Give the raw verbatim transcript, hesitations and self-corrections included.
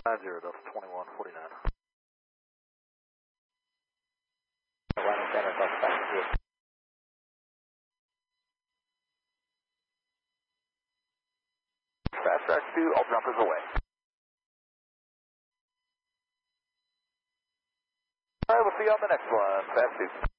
nine zero, Delta twenty-one forty-nine. Landing center, Delta back to zero. Fast track two, all jumpers away. Alright, we'll see you on the next one, fast two.